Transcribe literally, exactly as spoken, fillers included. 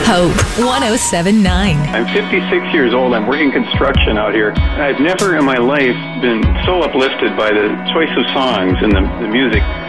Hope one oh seven point nine. I'm fifty-six years old. I'm working construction out here. I've never in my life been so uplifted by the choice of songs and the, the music.